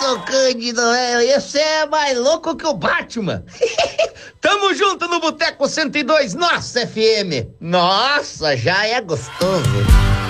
seu Cândido, esse é mais louco que o Batman. Tamo junto no Boteco 102, nossa FM. Nossa, já é gostoso.